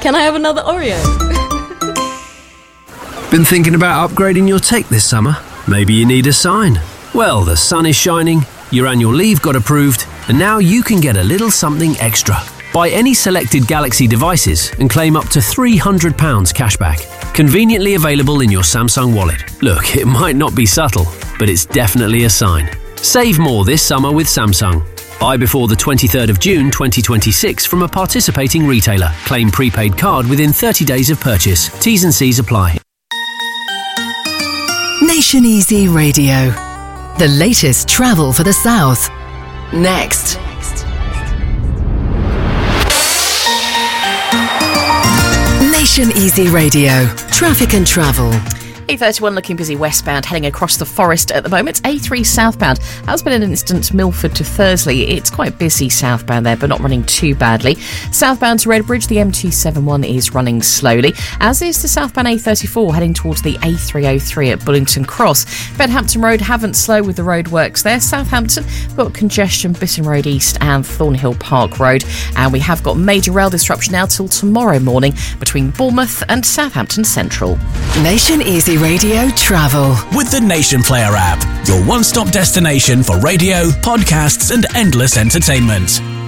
Can I have another Oreo? Been thinking about upgrading your tech this summer? Maybe you need a sign. Well, the sun is shining, your annual leave got approved, and now you can get a little something extra. Buy any selected Galaxy devices and claim up to £300 cashback. Conveniently available in your Samsung wallet. Look, it might not be subtle, but it's definitely a sign. Save more this summer with Samsung. Buy before the 23rd of June 2026 from a participating retailer. Claim prepaid card within 30 days of purchase. T's and C's apply. Nation Easy Radio. The latest travel for the South. Next. Nation Easy Radio. Traffic and travel. A31 looking busy westbound, heading across the forest at the moment. A3 southbound has been an incident Milford to Thursley. It's quite busy southbound there, but not running too badly. Southbound to Redbridge, the M271 is running slowly, as is the southbound A34 heading towards the A303 at Bullington Cross. Bedhampton Road haven't slow with the roadworks there. Southampton, got congestion, Bitton Road East and Thornhill Park Road. And we have got major rail disruption now till tomorrow morning between Bournemouth and Southampton Central. Nation Easy Radio Travel. With the Nation Player app, your one-stop destination for radio, podcasts and endless entertainment.